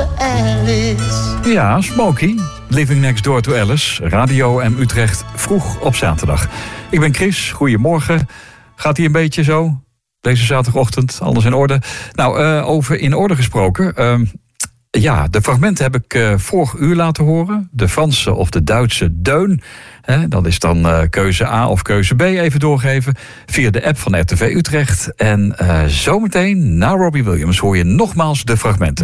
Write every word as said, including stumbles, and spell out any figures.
Alice. Ja, Smokey. Living Next Door to Alice. Radio M Utrecht, vroeg op zaterdag. Ik ben Chris, goedemorgen. Gaat ie een beetje zo? Deze zaterdagochtend, alles in orde? Nou, uh, over in orde gesproken. Uh, ja, de fragmenten heb ik uh, vorig uur laten horen. De Franse of de Duitse deun. He, dat is dan uh, keuze A of keuze B even doorgeven. Via de app van R T V Utrecht. En uh, zometeen, na Robbie Williams, hoor je nogmaals de fragmenten.